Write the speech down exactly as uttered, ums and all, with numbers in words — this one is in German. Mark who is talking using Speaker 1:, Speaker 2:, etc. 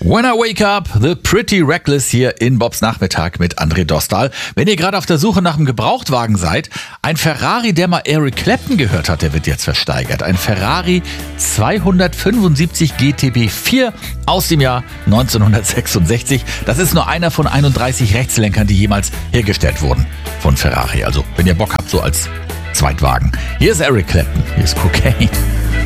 Speaker 1: When I Wake Up, The Pretty Reckless hier in Bobs Nachmittag mit André Dostal. Wenn ihr gerade auf der Suche nach einem Gebrauchtwagen seid, ein Ferrari, der mal Eric Clapton gehört hat, der wird jetzt versteigert. Ein Ferrari zweihundertfünfundsiebzig G T B vier aus dem Jahr neunzehnhundertsechsundsechzig. Das ist nur einer von einunddreißig Rechtslenkern, die jemals hergestellt wurden von Ferrari. Also wenn ihr Bock habt, so als Zweitwagen. Hier ist Eric Clapton, hier ist Cocaine.